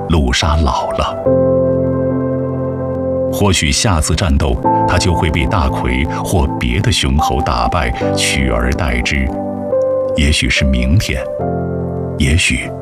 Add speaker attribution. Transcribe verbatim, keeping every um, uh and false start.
Speaker 1: 陆沙老了。或许下次战斗，他就会被大奎或别的雄猴打败，取而代之。也许是明天，也许